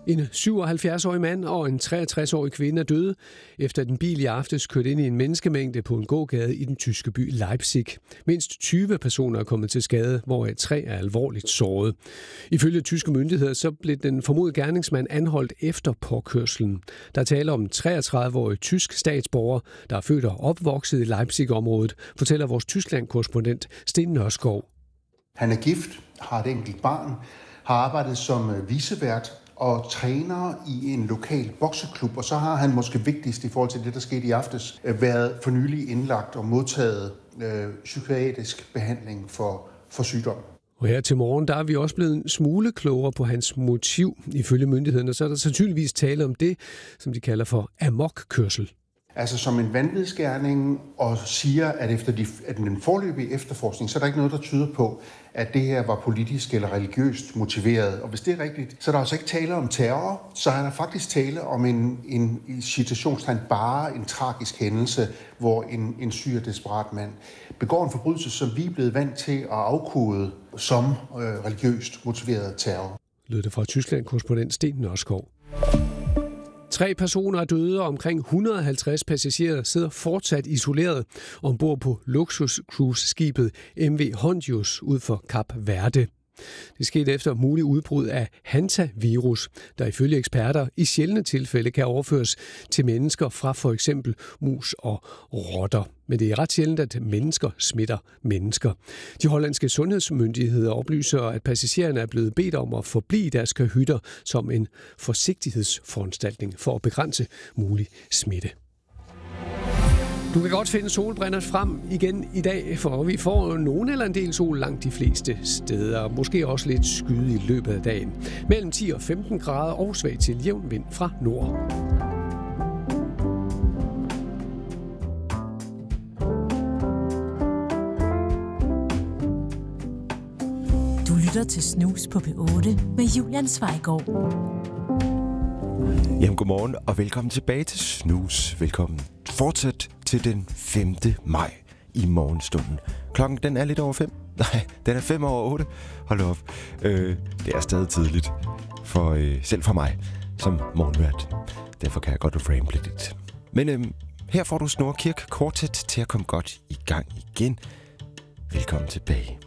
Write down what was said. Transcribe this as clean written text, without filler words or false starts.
En 77-årig mand og en 63-årig kvinde er døde, efter at en bil i aftes kørte ind i en menneskemængde på en gågade i den tyske by Leipzig. Mindst 20 personer er kommet til skade, hvoraf 3 er alvorligt såret. Ifølge tyske myndigheder så blev den formodede gerningsmand anholdt efter påkørslen. Der taler om en 33-årig tysk statsborger, der er født og opvokset i Leipzig-området, fortæller vores Tyskland-korrespondent Sten Nørskov. Han er gift, har et enkelt barn, har arbejdet som vicevært og træner i en lokal bokseklub, og så har han måske vigtigst i forhold til det, der skete i aftes, været for nylig indlagt og modtaget psykiatrisk behandling for sygdom. Og her til morgen, der er vi også blevet en smule klogere på hans motiv. Ifølge myndighederne, så er der sandsynligvis tale om det, som de kalder for amokkørsel. Altså som en vanvidsgerning, og siger, at efter den foreløbige efterforskning, så er der ikke noget, der tyder på, at det her var politisk eller religiøst motiveret. Og hvis det er rigtigt, så er der altså ikke tale om terror, så er der faktisk tale om en citationstegn bare en tragisk hændelse, hvor en syg og desperat mand begår en forbrydelse, som vi er blevet vant til at afkode som religiøst motiveret terror. Lød det fra Tyskland-korrespondent Sten Nørskov. 3 personer er døde, og omkring 150 passagerer sidder fortsat isoleret ombord på luksuscruiseskibet MV Hondius ud for Kap Verde. Det skete efter mulig udbrud af hantavirus, der ifølge eksperter i sjældne tilfælde kan overføres til mennesker fra for eksempel mus og rotter. Men det er ret sjældent, at mennesker smitter mennesker. De hollandske sundhedsmyndigheder oplyser, at passagererne er blevet bedt om at forblive i deres kahytter som en forsigtighedsforanstaltning for at begrænse mulig smitte. Du kan godt finde solbriller frem igen i dag, for vi får nogen eller en del sol langt de fleste steder. Måske også lidt skyde i løbet af dagen. Mellem 10 og 15 grader og svag til jævn vind fra nord. Du lytter til Snus på P8 med Julian Zweigård. Jamen godmorgen og velkommen tilbage til Snus. Velkommen fortsat til den 5. maj i morgenstunden. Klokken den er lidt over 5. Nej, den er 5 over 8. Hold op. Det er stadig tidligt. Selv for mig som morgenvært. Derfor kan jeg godt ramble lidt. Men her får du Snorre Kirk Quartet til at komme godt i gang igen. Velkommen tilbage.